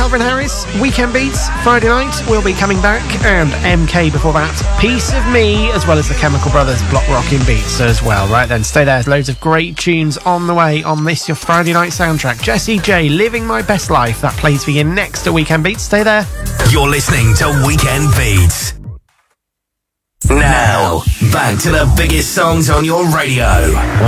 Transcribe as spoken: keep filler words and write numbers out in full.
Calvin Harris, Weekend Beats, Friday night, will be coming back, and M K before that, Piece of Me, as well as the Chemical Brothers Block Rockin' Beats as well. Right then, stay there. There's loads of great tunes on the way on this, your Friday night soundtrack. Jessie J, Living My Best Life, that plays for you next to Weekend Beats. Stay there. You're listening to Weekend Beats. Now, back to the biggest songs on your radio.